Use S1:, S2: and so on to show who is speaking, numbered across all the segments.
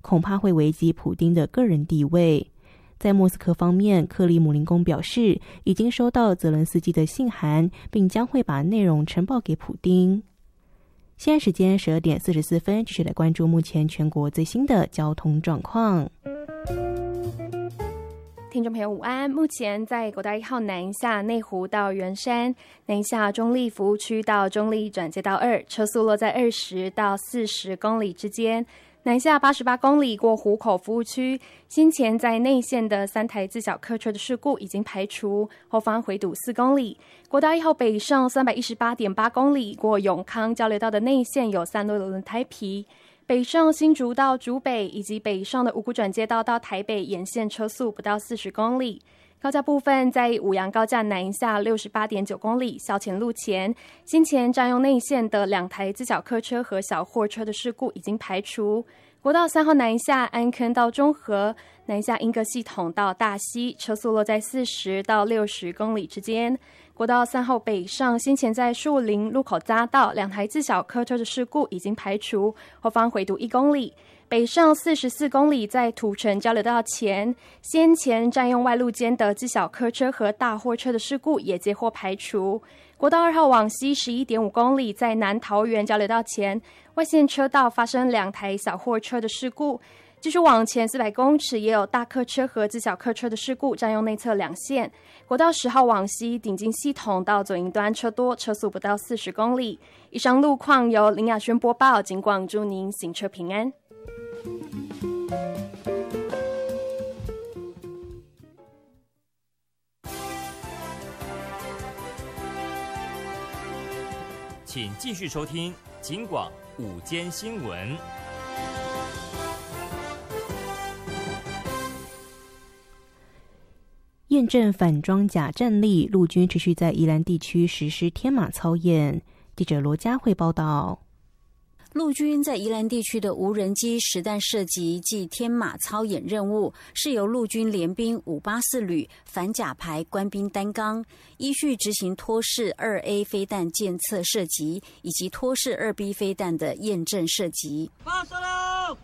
S1: 恐怕会危及普丁的个人地位。在莫斯科方面，克里姆林宫表示已经收到泽伦斯基的信函，并将会把内容呈报给普丁。现在时间12点44分，继续来关注目前全国最新的交通状况。
S2: 听众朋友午安，目前在国道1号南下内湖到圆山，南下中立服务区到中立转接道2，车速落在20到40公里之间。南下88公里过湖口服务区，先前在内线的3台自小客车的事故已经排除，后方回堵4公里。国道1号北上318.8公里过永康交流道的内线有3路的轮胎皮。北上新竹到竹北以及北上的五股转接道到台北沿线车速不到40公里。高架部分在五杨高架南下68.9公里校前路前，先前占用内线的2台自小客车和小货车的事故已经排除。国道3号南下安坑到中和，南下英歌系统到大溪，车速落在40到60公里之间。国道3号北上，先前在树林路口匝道2台自小客车的事故已经排除，后方回堵1公里。北上44公里，在土城交流道前，先前占用外路间的自小客车和大货车的事故也皆获排除。国道2号往西11.5公里，在南桃园交流道前，外线车道发生2台小货车的事故。继续往前400公尺，也有大客车和自小客车的事故，占用内侧2线。国道10号往西，顶金系统到左营端车多，车速不到40公里。以上路况由林雅轩播报，警广祝您行车平安。
S3: 请继续收听警广午间新闻。
S1: 验证反装甲战力，陆军持续在宜兰地区实施天马操演。记者罗佳慧报道。
S4: 陆军在宜兰地区的无人机实弹射击暨天马操演任务，是由陆军联兵584旅反甲排官兵担纲，依序执行托式 2A 飞弹检测射击以及托式 2B 飞弹的验证射击。
S5: 发射喽！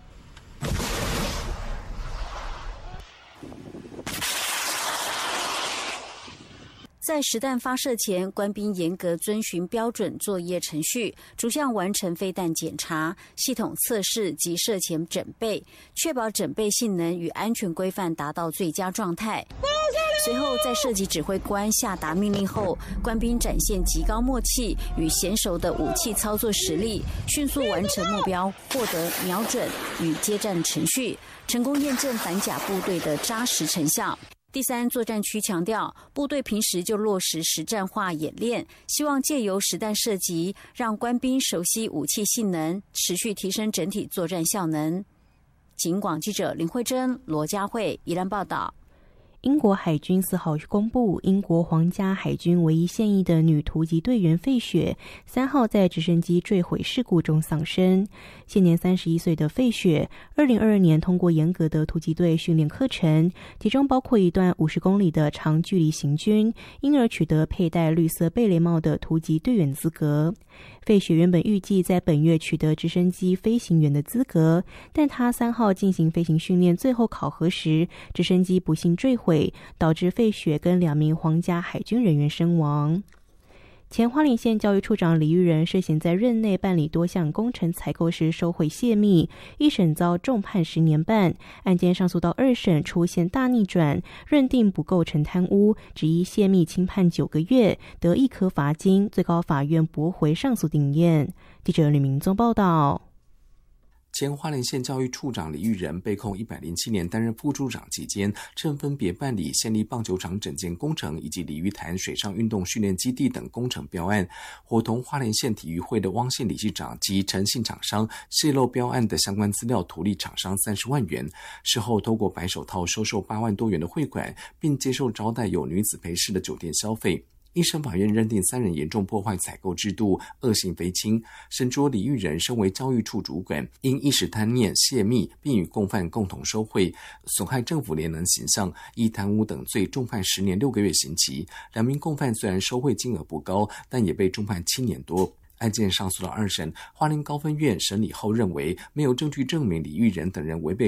S4: 在实弹发射前，官兵严格遵循标准作业程序，逐项完成飞弹检查、系统测试及射前整备，确保整备性能与安全规范达到最佳状态。随后，在射击指挥官下达命令后，官兵展现极高默契与娴熟的武器操作实力，迅速完成目标，获得瞄准与接战程序，成功验证反甲部队的扎实成效。第3作战区强调，部队平时就落实实战化演练，希望借由实弹射击，让官兵熟悉武器性能，持续提升整体作战效能。警广记者林慧珍、罗佳慧宜兰报道。
S1: 英国海军4号公布，英国皇家海军唯一现役的女突击队员费雪3号在直升机坠毁事故中丧生。现年31岁的费雪2022年通过严格的突击队训练课程，其中包括一段50公里的长距离行军，因而取得佩戴绿色贝雷帽的突击队员资格。费雪原本预计在本月取得直升机飞行员的资格，但他3号进行飞行训练最后考核时，直升机不幸坠毁，导致费雪跟2名皇家海军人员身亡。前花莲县教育处长李玉仁涉嫌在任内办理多项工程采购时收贿泄密，一审遭重判10年半，案件上诉到2审出现大逆转，认定不构成贪污，只依泄密轻判9个月，得1颗罚金，最高法院驳回上诉定谳。记者吕明宗报道。
S6: 前花莲县教育处长李玉仁被控107年担任副处长期间，正分别办理县立棒球场整建工程以及鲤鱼潭水上运动训练基地等工程标案，伙同花莲县体育会的汪姓理事长及诚信厂商泄露标案的相关资料，图利厂商30万元。事后透过白手套收受8万多元的汇款，并接受招待有女子陪侍的酒店消费。一审法院认定3人严重破坏采购制度，恶性非轻。审酌李玉仁身为教育处主管，因一时贪念泄密，并与共犯共同收贿，损害政府廉能形象，依贪污等罪重判10年6个月刑期。2名共犯虽然收贿金额不高，但也被重判7年多。案件上诉到2审，花莲高分院审理后认为，没有证据证明李玉仁等人违背